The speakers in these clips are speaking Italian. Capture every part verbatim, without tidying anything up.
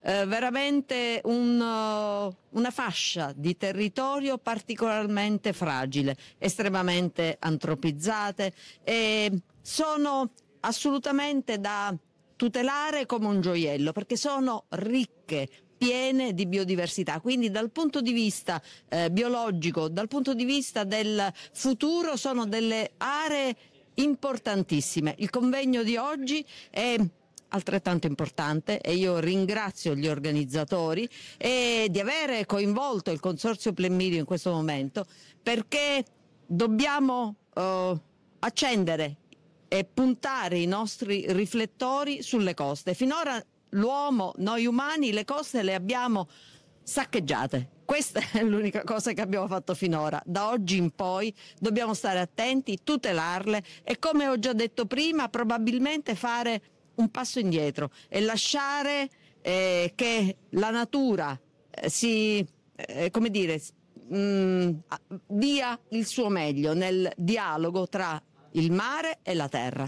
eh, veramente un, uh, una fascia di territorio particolarmente fragile, estremamente antropizzate e sono assolutamente da tutelare come un gioiello perché sono ricche, piene di biodiversità, quindi dal punto di vista eh, biologico, dal punto di vista del futuro sono delle aree importantissime. Il convegno di oggi è altrettanto importante e io ringrazio gli organizzatori e di avere coinvolto il Consorzio Plemmidio in questo momento perché dobbiamo eh, accendere e puntare i nostri riflettori sulle coste. Finora l'uomo, noi umani, le coste le abbiamo saccheggiate. Questa è l'unica cosa che abbiamo fatto finora. Da oggi in poi dobbiamo stare attenti, tutelarle e, come ho già detto prima, probabilmente fare un passo indietro e lasciare eh, che la natura eh, si, eh, come dire, mh, dia il suo meglio nel dialogo tra il mare e la terra.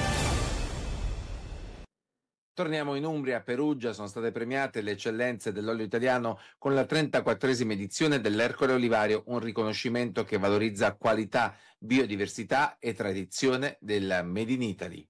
Torniamo in Umbria, a Perugia. Sono state premiate le eccellenze dell'olio italiano con la trentaquattresima edizione dell'Ercole Olivario, un riconoscimento che valorizza qualità, biodiversità e tradizione del Made in Italy.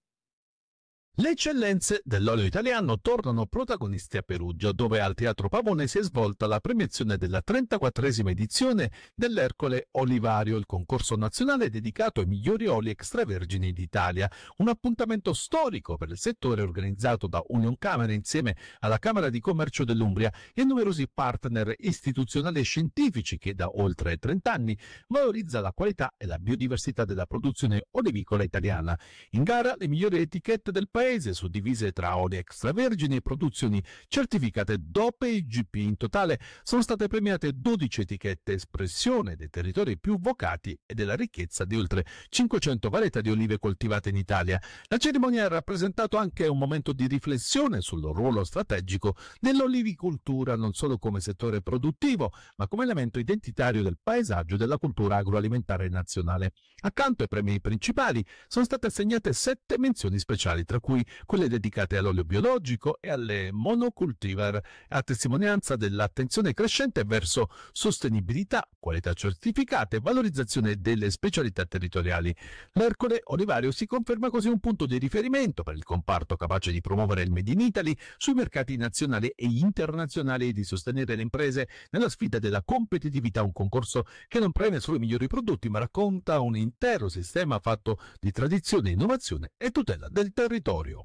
Le eccellenze dell'olio italiano tornano protagonisti a Perugia, dove al Teatro Pavone si è svolta la premiazione della trentaquattresima edizione dell'Ercole Olivario, il concorso nazionale dedicato ai migliori oli extravergini d'Italia, un appuntamento storico per il settore organizzato da Unioncamere insieme alla Camera di Commercio dell'Umbria e numerosi partner istituzionali e scientifici che da oltre trenta anni valorizza la qualità e la biodiversità della produzione olivicola italiana. In gara le migliori etichette del paese, suddivise tra oli extravergini e produzioni certificate D O P E e G P. In totale sono state premiate dodici etichette, espressione dei territori più vocati e della ricchezza di oltre cinquecento varietà di olive coltivate in Italia. La cerimonia ha rappresentato anche un momento di riflessione sul ruolo strategico dell'olivicoltura, non solo come settore produttivo, ma come elemento identitario del paesaggio e della cultura agroalimentare nazionale. Accanto ai premi principali sono state assegnate sette menzioni speciali, tra cui quelle dedicate all'olio biologico e alle monocultivar, a testimonianza dell'attenzione crescente verso sostenibilità, qualità certificate e valorizzazione delle specialità territoriali. L'Ercole Olivario si conferma così un punto di riferimento per il comparto, capace di promuovere il Made in Italy sui mercati nazionali e internazionali e di sostenere le imprese nella sfida della competitività, un concorso che non premia solo i migliori prodotti ma racconta un intero sistema fatto di tradizione, innovazione e tutela del territorio.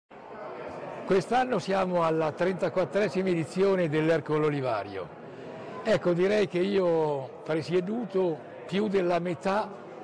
Quest'anno siamo alla trentaquattresima edizione dell'Ercole Olivario. Ecco, direi che io ho presieduto più della metà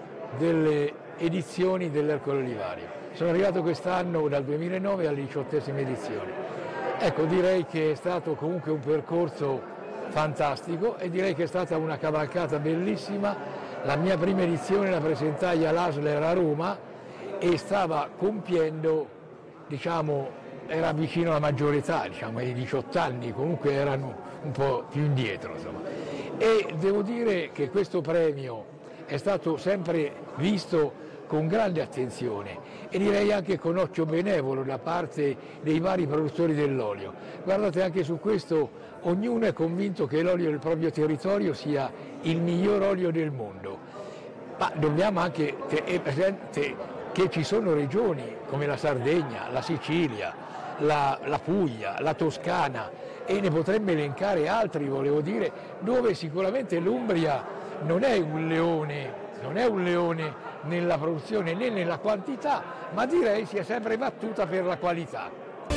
delle edizioni dell'Ercole Olivario. Sono arrivato quest'anno dal duemilanove alla diciottesima edizione. Ecco, direi che è stato comunque un percorso fantastico e direi che è stata una cavalcata bellissima. La mia prima edizione la presentai all'Asler a Roma e stava compiendo, diciamo, era vicino alla maggiore età, diciamo ai diciotto anni, comunque erano un po' più indietro, insomma. E devo dire che questo premio è stato sempre visto con grande attenzione e direi anche con occhio benevolo da parte dei vari produttori dell'olio. Guardate, anche su questo ognuno è convinto che l'olio del proprio territorio sia il miglior olio del mondo, ma dobbiamo anche tenere presente che ci sono regioni come la Sardegna, la Sicilia, la, la Puglia, la Toscana e ne potremmo elencare altri, volevo dire, dove sicuramente l'Umbria non è un leone, non è un leone nella produzione né nella quantità, ma direi si è sempre battuta per la qualità.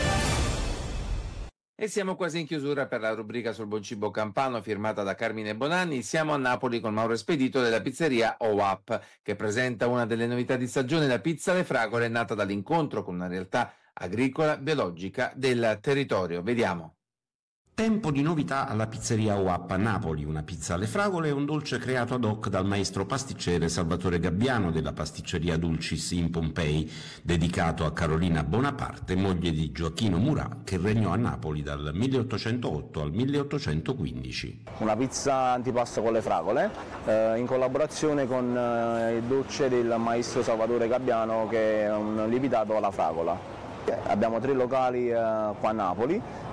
E siamo quasi in chiusura per la rubrica sul buon cibo campano firmata da Carmine Bonanni. Siamo a Napoli con Mauro Espedito della pizzeria O A P, che presenta una delle novità di stagione, la pizza alle fragole, nata dall'incontro con una realtà agricola biologica del territorio. Vediamo. Tempo di novità alla pizzeria O A P a Napoli, una pizza alle fragole e un dolce creato ad hoc dal maestro pasticcere Salvatore Gabbiano della pasticceria Dulcis in Pompei, dedicato a Carolina Bonaparte, moglie di Gioacchino Murat, che regnò a Napoli dal milleottocentootto al milleottocentoquindici. Una pizza antipasto con le fragole, eh, in collaborazione con eh, il dolce del maestro Salvatore Gabbiano, che è un lievitato alla fragola. Abbiamo tre locali eh, qua a Napoli.